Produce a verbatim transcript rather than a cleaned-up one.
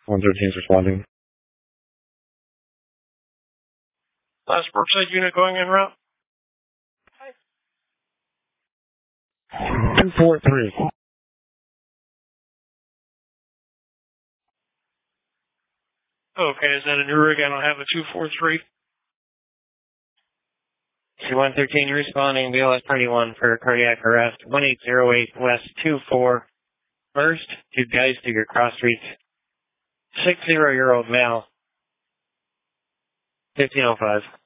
one thirteen is responding. Last Brookside unit going en route. two four three. Okay, is that a new rig? I don't have a two four three. C one thirteen responding, B L S thirty-one for cardiac arrest, one eight zero eight West two four. First, two guys to your cross streets. sixty-year-old male, fifteen oh five.